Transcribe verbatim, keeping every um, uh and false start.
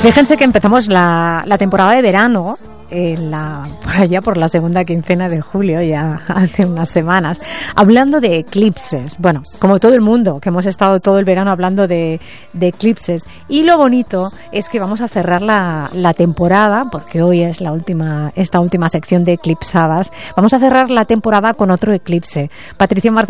Fíjense que empezamos la, la temporada de verano en la, por allá por la segunda quincena de julio, ya hace unas semanas, hablando de eclipses. Bueno, como todo el mundo, que hemos estado todo el verano hablando de, de eclipses. Y lo bonito es que vamos a cerrar la, la temporada, porque hoy es la última, esta última sección de eclipsadas. Vamos a cerrar la temporada con otro eclipse. Patricia Martínez